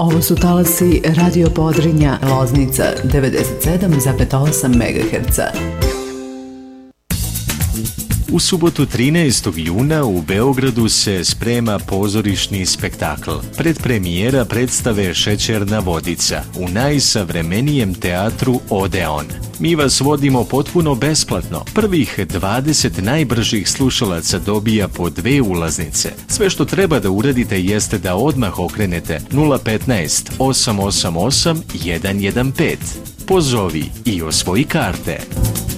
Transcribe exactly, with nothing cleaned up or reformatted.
Ovo su talasi Radio Podrinja, Loznica devedeset sedam zarez osam megaherca. U subotu trinaestog juna u Beogradu se sprema pozorišni spektakl. Predpremijera predstave Šećerna vodica u najsavremenijem teatru Odeon. Mi vas vodimo potpuno besplatno. Prvih dvadeset najbržih slušalaca dobija po dve ulaznice. Sve što treba da uradite jeste da odmah okrenete nula petnaest osam osam osam jedan jedan pet. Pozovi i osvoji karte.